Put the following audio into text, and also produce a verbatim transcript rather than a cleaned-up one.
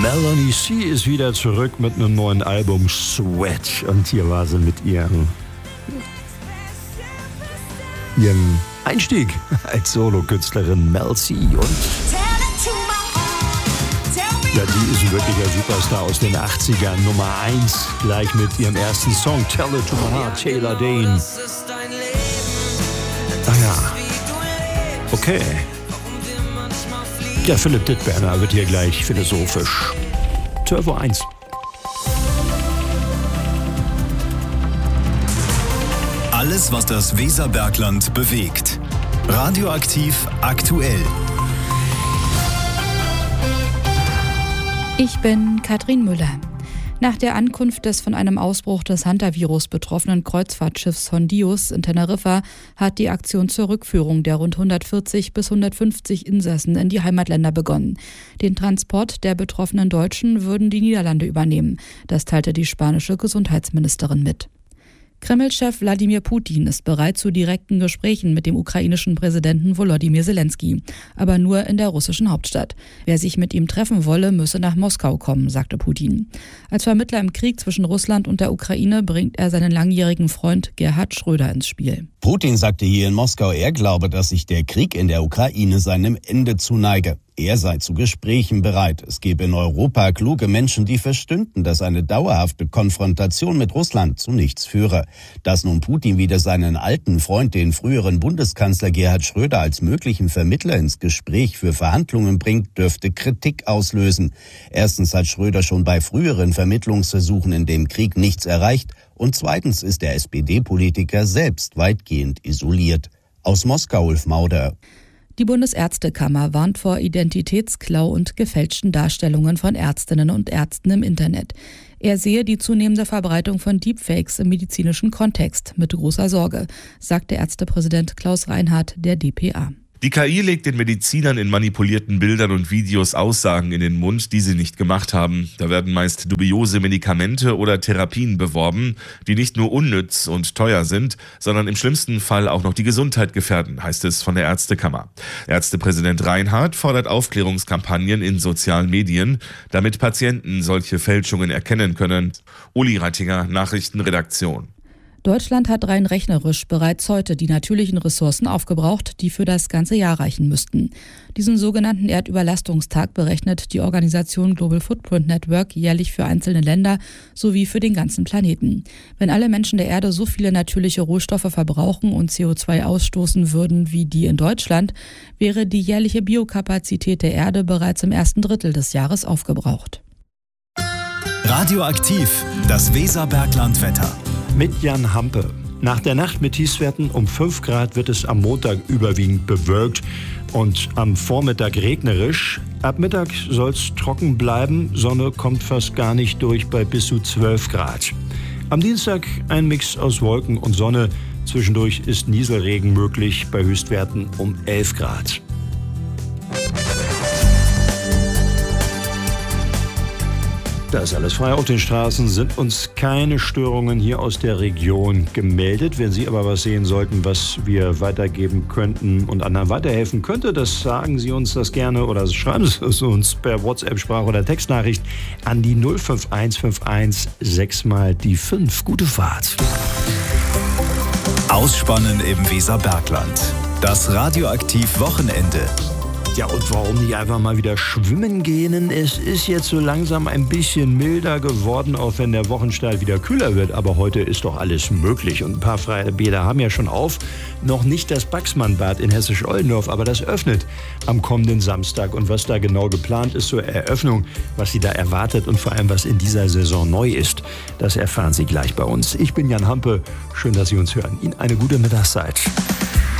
Melanie C. ist wieder zurück mit einem neuen Album Sweat. Und hier war sie mit ihrem, ihrem Einstieg als Solokünstlerin Mel C. Und ja, die ist ein wirklicher Superstar aus den achtzigern. Nummer eins, gleich mit ihrem ersten Song Tell It To My Heart, Taylor Dayne. Ah ja, okay. Ja, Philipp Dittberner wird hier gleich philosophisch. zwölf Uhr eins. Alles, was das Weserbergland bewegt. Radioaktiv aktuell. Ich bin Katrin Müller. Nach der Ankunft des von einem Ausbruch des Hantavirus betroffenen Kreuzfahrtschiffs Hondius in Teneriffa hat die Aktion zur Rückführung der rund hundertvierzig bis hundertfünfzig Insassen in die Heimatländer begonnen. Den Transport der betroffenen Deutschen würden die Niederlande übernehmen. Das teilte die spanische Gesundheitsministerin mit. Kreml-Chef Wladimir Putin ist bereit zu direkten Gesprächen mit dem ukrainischen Präsidenten Volodymyr Zelensky, aber nur in der russischen Hauptstadt. Wer sich mit ihm treffen wolle, müsse nach Moskau kommen, sagte Putin. Als Vermittler im Krieg zwischen Russland und der Ukraine bringt er seinen langjährigen Freund Gerhard Schröder ins Spiel. Putin sagte hier in Moskau, er glaube, dass sich der Krieg in der Ukraine seinem Ende zuneige. Er sei zu Gesprächen bereit. Es gebe in Europa kluge Menschen, die verstünden, dass eine dauerhafte Konfrontation mit Russland zu nichts führe. Dass nun Putin wieder seinen alten Freund, den früheren Bundeskanzler Gerhard Schröder, als möglichen Vermittler ins Gespräch für Verhandlungen bringt, dürfte Kritik auslösen. Erstens hat Schröder schon bei früheren Vermittlungsversuchen in dem Krieg nichts erreicht. Und zweitens ist der S P D-Politiker selbst weitgehend isoliert. Aus Moskau, Ulf Mauder. Die Bundesärztekammer warnt vor Identitätsklau und gefälschten Darstellungen von Ärztinnen und Ärzten im Internet. Er sehe die zunehmende Verbreitung von Deepfakes im medizinischen Kontext mit großer Sorge, sagte Ärztepräsident Klaus Reinhardt der D P A. Die K I legt den Medizinern in manipulierten Bildern und Videos Aussagen in den Mund, die sie nicht gemacht haben. Da werden meist dubiose Medikamente oder Therapien beworben, die nicht nur unnütz und teuer sind, sondern im schlimmsten Fall auch noch die Gesundheit gefährden, heißt es von der Ärztekammer. Ärztepräsident Reinhardt fordert Aufklärungskampagnen in sozialen Medien, damit Patienten solche Fälschungen erkennen können. Uli Reitinger, Nachrichtenredaktion. Deutschland hat rein rechnerisch bereits heute die natürlichen Ressourcen aufgebraucht, die für das ganze Jahr reichen müssten. Diesen sogenannten Erdüberlastungstag berechnet die Organisation Global Footprint Network jährlich für einzelne Länder sowie für den ganzen Planeten. Wenn alle Menschen der Erde so viele natürliche Rohstoffe verbrauchen und C O zwei ausstoßen würden wie die in Deutschland, wäre die jährliche Biokapazität der Erde bereits im ersten Drittel des Jahres aufgebraucht. Radioaktiv, das Weserberglandwetter. Mit Jan Hampe. Nach der Nacht mit Tiefstwerten um fünf Grad wird es am Montag überwiegend bewölkt und am Vormittag regnerisch. Ab Mittag soll es trocken bleiben. Sonne kommt fast gar nicht durch bei bis zu zwölf Grad. Am Dienstag ein Mix aus Wolken und Sonne. Zwischendurch ist Nieselregen möglich bei Höchstwerten um elf Grad. Da ist alles frei auf den Straßen, sind uns keine Störungen hier aus der Region gemeldet. Wenn Sie aber was sehen sollten, was wir weitergeben könnten und anderen weiterhelfen könnte, das sagen Sie uns das gerne oder schreiben Sie es uns per WhatsApp, Sprach- oder Textnachricht an die null fünf eins fünf eins sechs mal die fünf. Gute Fahrt. Ausspannen im Weserbergland. Das Radioaktiv-Wochenende. Ja, und warum nicht einfach mal wieder schwimmen gehen? Es ist jetzt so langsam ein bisschen milder geworden, auch wenn der Wochenstart wieder kühler wird. Aber heute ist doch alles möglich. Und ein paar freie Bäder haben ja schon auf. Noch nicht das Baxmann-Bad in Hessisch-Oldendorf, aber das öffnet am kommenden Samstag. Und was da genau geplant ist zur Eröffnung, was Sie da erwartet und vor allem, was in dieser Saison neu ist, das erfahren Sie gleich bei uns. Ich bin Jan Hampe. Schön, dass Sie uns hören. Ihnen eine gute Mittagszeit.